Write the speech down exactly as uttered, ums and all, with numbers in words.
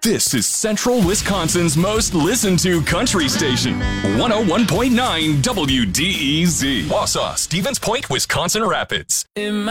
This is Central Wisconsin's most listened to country station, one oh one point nine W D E Z. Wausau, Stevens Point, Wisconsin Rapids. In my